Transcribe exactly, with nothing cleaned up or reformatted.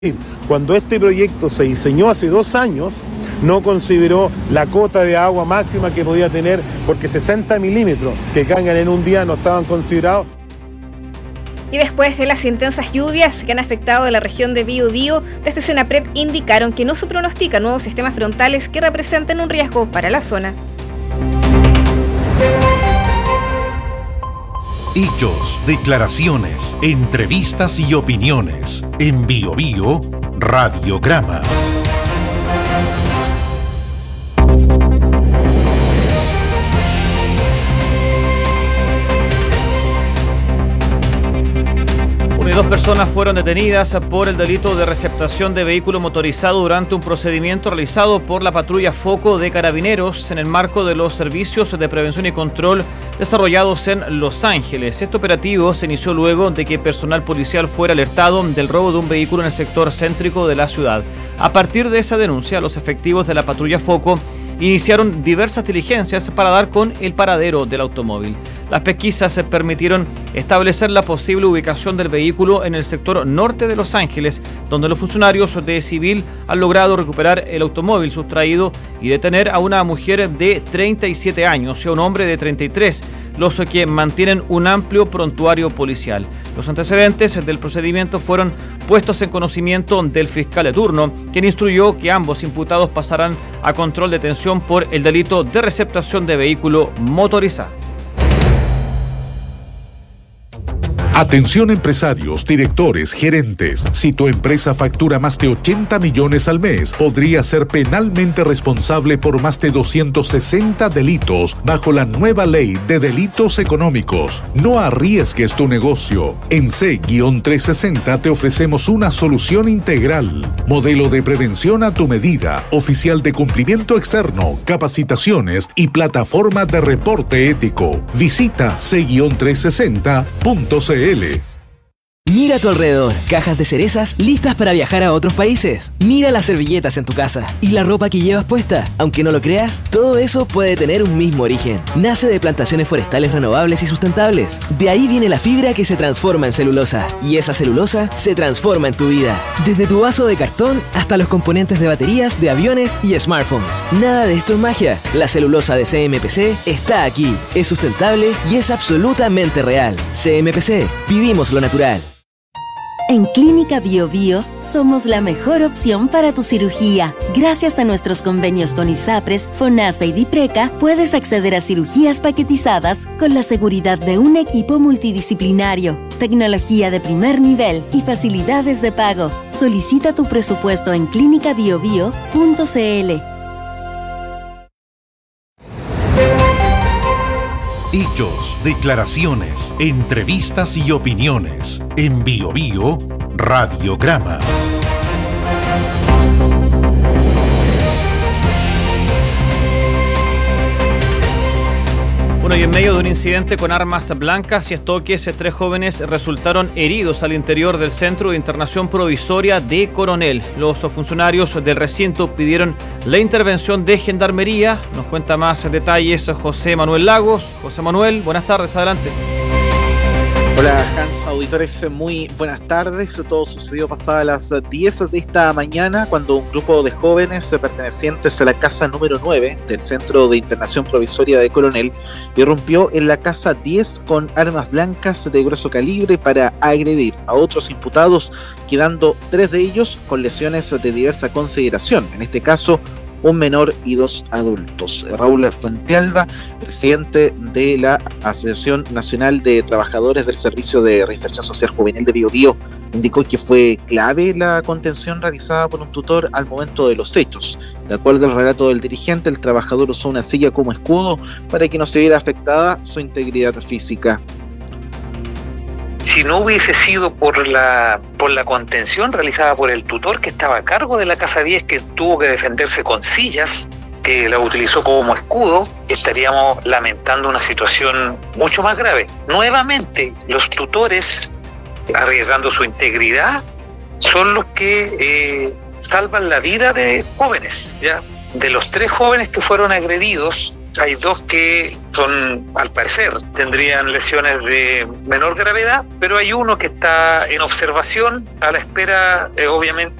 Cuando este proyecto se diseñó hace dos años, no consideró la cota de agua máxima que podía tener, porque sesenta milímetros que caigan en un día no estaban considerados. Y después de las intensas lluvias que han afectado a la región de Biobío, desde Senapred indicaron que no se pronostican nuevos sistemas frontales que representen un riesgo para la zona. Hechos, declaraciones, entrevistas y opiniones. En Biobío, Radiograma. Dos personas fueron detenidas por el delito de receptación de vehículo motorizado durante un procedimiento realizado por la patrulla Foco de Carabineros en el marco de los servicios de prevención y control desarrollados en Los Ángeles. Este operativo se inició luego de que personal policial fuera alertado del robo de un vehículo en el sector céntrico de la ciudad. A partir de esa denuncia, los efectivos de la patrulla Foco iniciaron diversas diligencias para dar con el paradero del automóvil. Las pesquisas se permitieron establecer la posible ubicación del vehículo en el sector norte de Los Ángeles, donde los funcionarios de Civil han logrado recuperar el automóvil sustraído y detener a una mujer de treinta y siete años y a un hombre de treinta y tres, los que mantienen un amplio prontuario policial. Los antecedentes del procedimiento fueron puestos en conocimiento del fiscal de turno, quien instruyó que ambos imputados pasarán a control de detención por el delito de receptación de vehículo motorizado. Atención empresarios, directores, gerentes. Si tu empresa factura más de ochenta millones al mes, podría ser penalmente responsable por más de doscientos sesenta delitos bajo la nueva ley de delitos económicos. No arriesgues tu negocio. En C trescientos sesenta te ofrecemos una solución integral. Modelo de prevención a tu medida, oficial de cumplimiento externo, capacitaciones y plataforma de reporte ético. Visita C trescientos sesenta punto c l. Mira a tu alrededor, cajas de cerezas listas para viajar a otros países. Mira las servilletas en tu casa y la ropa que llevas puesta. Aunque no lo creas, todo eso puede tener un mismo origen. Nace de plantaciones forestales renovables y sustentables. De ahí viene la fibra que se transforma en celulosa. Y esa celulosa se transforma en tu vida. Desde tu vaso de cartón hasta los componentes de baterías, de aviones y smartphones. Nada de esto es magia. La celulosa de C M P C está aquí. Es sustentable y es absolutamente real. C M P C. Vivimos lo natural. En Clínica Biobío somos la mejor opción para tu cirugía. Gracias a nuestros convenios con ISAPRES, FONASA y DIPRECA, puedes acceder a cirugías paquetizadas con la seguridad de un equipo multidisciplinario, tecnología de primer nivel y facilidades de pago. Solicita tu presupuesto en clínica biobío punto c l. Hechos, declaraciones, entrevistas y opiniones. En Biobío, Radiograma. Bueno, y en medio de un incidente con armas blancas y estoques, tres jóvenes resultaron heridos al interior del Centro de Internación Provisoria de Coronel. Los funcionarios del recinto pidieron la intervención de Gendarmería. Nos cuenta más detalles José Manuel Lagos. José Manuel, buenas tardes, adelante. Hola Hans, auditores, muy buenas tardes. Todo sucedió pasadas las diez de esta mañana cuando un grupo de jóvenes pertenecientes a la casa número nueve del Centro de Internación Provisoria de Coronel irrumpió en la casa diez con armas blancas de grueso calibre para agredir a otros imputados, quedando tres de ellos con lesiones de diversa consideración, en este caso un menor y dos adultos. Raúl Fuentealba, presidente de la Asociación Nacional de Trabajadores del Servicio de Reinserción Social Juvenil de Biobío, indicó que fue clave la contención realizada por un tutor al momento de los hechos. De acuerdo al relato del dirigente, el trabajador usó una silla como escudo para que no se viera afectada su integridad física. Si no hubiese sido por la por la contención realizada por el tutor que estaba a cargo de la Casa diez, que tuvo que defenderse con sillas, que la utilizó como escudo, estaríamos lamentando una situación mucho más grave. Nuevamente, los tutores, arriesgando su integridad, son los que eh, salvan la vida de jóvenes, ¿ya? De los tres jóvenes que fueron agredidos, hay dos que son, al parecer, tendrían lesiones de menor gravedad, pero hay uno que está en observación a la espera, eh, obviamente,